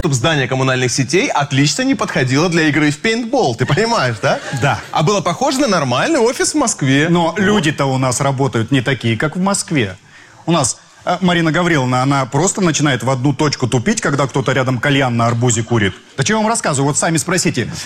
чтобы здание коммунальных сетей отлично не подходило для игры в пейнтбол. Ты понимаешь, да? Да. А было похоже на нормальный офис в Москве. Но люди-то у нас работают не такие, как в Москве. У нас Марина Гавриловна, она просто начинает в одну точку тупить, когда кто-то рядом кальян на арбузе курит. Да чего я вам рассказываю, вот сами спросите.